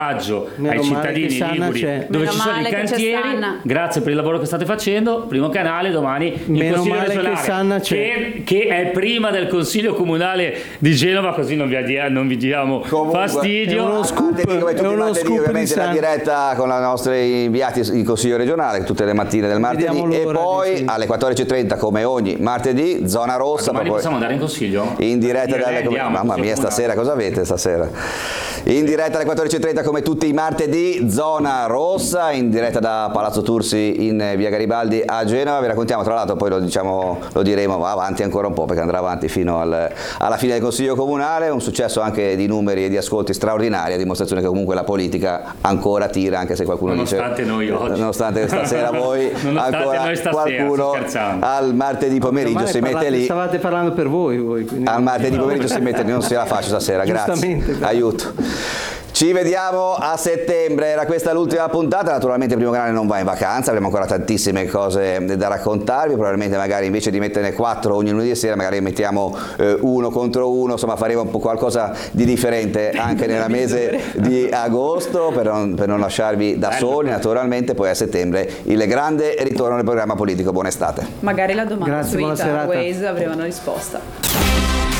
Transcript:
ai cittadini liguri dove ci sono i cantieri. Grazie per il lavoro che state facendo. Primo canale domani il Consiglio regionale che è prima del Consiglio comunale di Genova, così non vi diamo fastidio. È uno scoop, ovviamente la diretta con i nostri inviati in Consiglio regionale tutte le mattine del martedì e poi alle 14:30 come ogni martedì zona rossa. Domani possiamo andare in Consiglio? In diretta mamma mia, stasera cosa avete stasera? In diretta alle 14:30 come tutti i martedì, zona rossa, in diretta da Palazzo Tursi in via Garibaldi a Genova. Vi raccontiamo, tra l'altro poi lo diremo avanti ancora un po' perché andrà avanti fino alla fine del Consiglio Comunale, un successo anche di numeri e di ascolti straordinari, a dimostrazione che comunque la politica ancora tira, anche se qualcuno nonostante dice... Noi oggi. Nonostante stasera voi, ancora noi stasera, qualcuno al martedì pomeriggio si mette lì. Stavate parlando per voi al martedì pomeriggio si mette lì, non se la faccio stasera, grazie, aiuto. Ci vediamo a settembre, era questa l'ultima puntata, naturalmente il primo canale non va in vacanza, avremo ancora tantissime cose da raccontarvi, probabilmente magari invece di metterne 4 ogni lunedì sera magari mettiamo 1 contro 1, insomma faremo un po' qualcosa di differente anche nella mese di agosto per non lasciarvi da soli, naturalmente poi a settembre il grande ritorno del programma politico. Buona estate. Magari la domanda Grazie, su Waze avremo una risposta.